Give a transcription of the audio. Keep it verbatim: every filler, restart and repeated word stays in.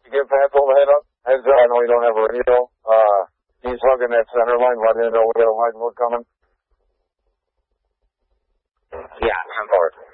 give Patrol the head up? Heads up, I know you don't have a radio. Uh, he's hugging that center line, letting you know we got a line we're coming. Yeah, ten forward.